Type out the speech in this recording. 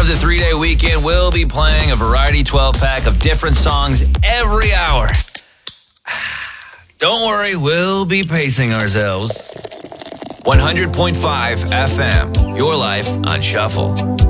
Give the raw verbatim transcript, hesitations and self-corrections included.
the three-day weekend, we'll be playing a variety twelve-pack of different songs every hour. Don't worry, we'll be pacing ourselves. one hundred point five F M, your life on Shuffle.